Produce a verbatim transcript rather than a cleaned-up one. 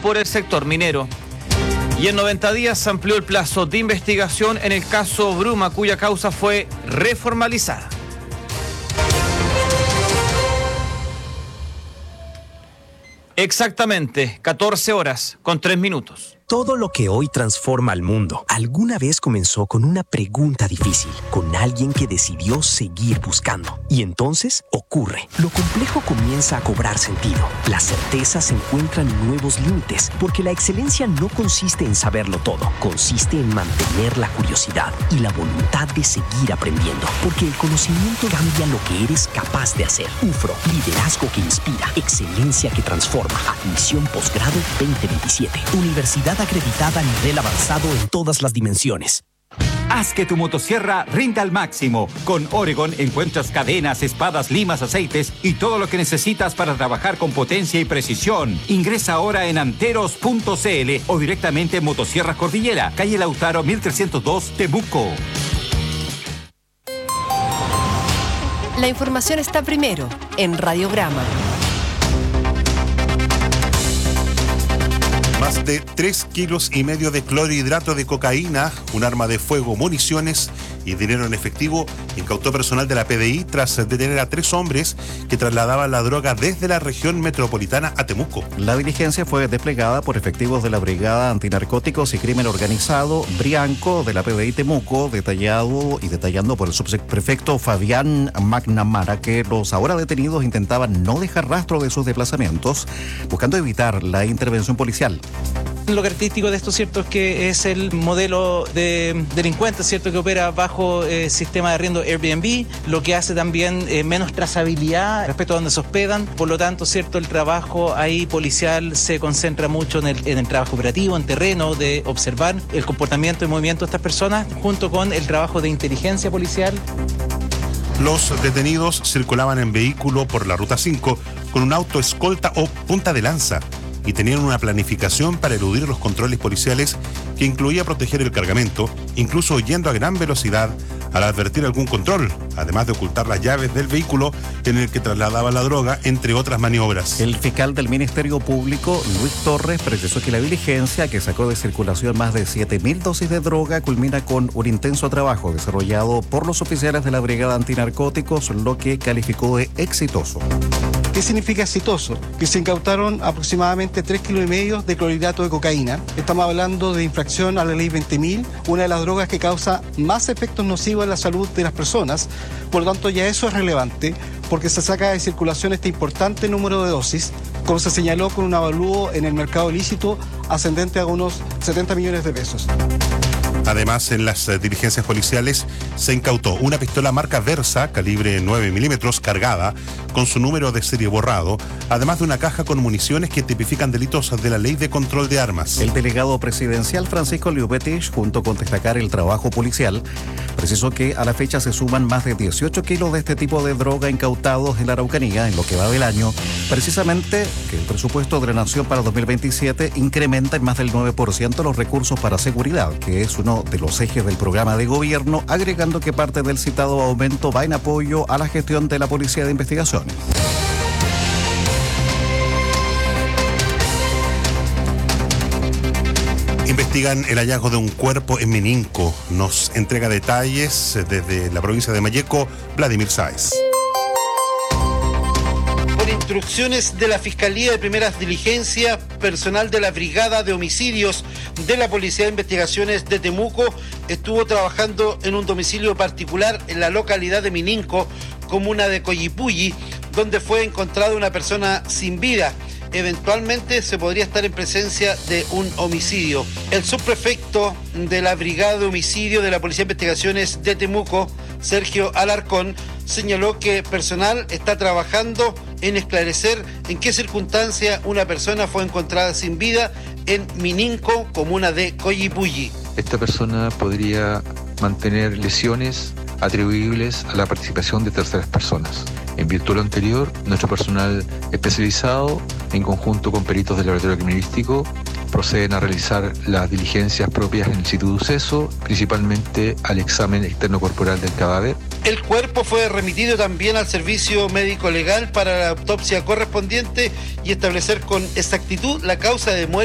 por el sector minero. Y en noventa días se amplió el plazo de investigación en el caso Bruma, cuya causa fue reformalizada. Exactamente, catorce horas con tres minutos. Todo lo que hoy transforma al mundo, alguna vez comenzó con una pregunta difícil, con alguien que decidió seguir buscando. Y entonces ocurre. Lo complejo comienza a cobrar sentido. Las certezas encuentran nuevos límites, porque la excelencia no consiste en saberlo todo, consiste en mantener la curiosidad y la voluntad de seguir aprendiendo, porque el conocimiento cambia lo que eres capaz de hacer. U F R O, liderazgo que inspira, excelencia que transforma. Admisión posgrado veinte veintisiete. Universidad acreditada a nivel avanzado en todas las dimensiones. Haz que tu motosierra rinda al máximo. Con Oregon encuentras cadenas, espadas, limas, aceites y todo lo que necesitas para trabajar con potencia y precisión. Ingresa ahora en anteros punto c l o directamente en Motosierras Cordillera, calle Lautaro mil trescientos dos, Temuco. La información está primero en Radiograma. Más de tres kilos y medio de clorhidrato de cocaína, un arma de fuego, municiones y dinero en efectivo incautó personal de la P D I tras detener a tres hombres que trasladaban la droga desde la región metropolitana a Temuco. La diligencia fue desplegada por efectivos de la Brigada Antinarcóticos y Crimen Organizado Brianco de la P D I Temuco, detallado y detallando por el subprefecto Fabián McNamara que los ahora detenidos intentaban no dejar rastro de sus desplazamientos, buscando evitar la intervención policial. Lo característico de esto, cierto, es que es el modelo de delincuente, cierto, que opera bajo eh, sistema de arriendo Airbnb, lo que hace también eh, menos trazabilidad respecto a donde se hospedan. Por lo tanto, cierto, el trabajo ahí policial se concentra mucho en el, en el trabajo operativo, en terreno, de observar el comportamiento y movimiento de estas personas, junto con el trabajo de inteligencia policial. Los detenidos circulaban en vehículo por la Ruta cinco con un auto escolta o punta de lanza y tenían una planificación para eludir los controles policiales que incluía proteger el cargamento, incluso yendo a gran velocidad al advertir algún control, además de ocultar las llaves del vehículo en el que trasladaba la droga, entre otras maniobras. El fiscal del Ministerio Público, Luis Torres, precisó que la diligencia, que sacó de circulación más de siete mil dosis de droga, culmina con un intenso trabajo desarrollado por los oficiales de la Brigada Antinarcóticos, lo que calificó de exitoso. ¿Qué significa exitoso? Que se incautaron aproximadamente tres kilos y medio de clorhidrato de cocaína. Estamos hablando de infracción a la ley veinte mil, una de las drogas que causa más efectos nocivos en la salud de las personas. Por lo tanto, ya eso es relevante, porque se saca de circulación este importante número de dosis, como se señaló, con un avalúo en el mercado ilícito ascendente a unos setenta millones de pesos. Además, en las eh, diligencias policiales se incautó una pistola marca Versa, calibre nueve milímetros, cargada, con su número de serie borrado, además de una caja con municiones que tipifican delitos de la Ley de Control de Armas. El delegado presidencial Francisco Liubetich, junto con destacar el trabajo policial, precisó que a la fecha se suman más de dieciocho kilos de este tipo de droga incautados en la Araucanía en lo que va del año, precisamente que el presupuesto de la Nación para dos mil veintisiete incrementa en más del nueve por ciento los recursos para seguridad, que es uno de los ejes del programa de gobierno, agregando que parte del citado aumento va en apoyo a la gestión de la Policía de Investigaciones. Investigan el hallazgo de un cuerpo en Mininco. Nos entrega detalles desde la provincia de Malleco, Vladimir Sáez. Por instrucciones de la Fiscalía de Primeras Diligencias, personal de la Brigada de Homicidios de la Policía de Investigaciones de Temuco estuvo trabajando en un domicilio particular en la localidad de Mininco, comuna de Collipulli, donde fue encontrada una persona sin vida. Eventualmente se podría estar en presencia de un homicidio. El subprefecto de la Brigada de Homicidio de la Policía de Investigaciones de Temuco, Sergio Alarcón, señaló que personal está trabajando en esclarecer en qué circunstancia una persona fue encontrada sin vida en Mininco, comuna de Collipulli. Esta persona podría mantener lesiones atribuibles a la participación de terceras personas. En virtud de lo anterior, nuestro personal especializado, en conjunto con peritos del laboratorio criminalístico, proceden a realizar las diligencias propias en el sitio de suceso, principalmente al examen externo corporal del cadáver. El cuerpo fue remitido también al servicio médico legal para la autopsia correspondiente y establecer con exactitud la causa de muerte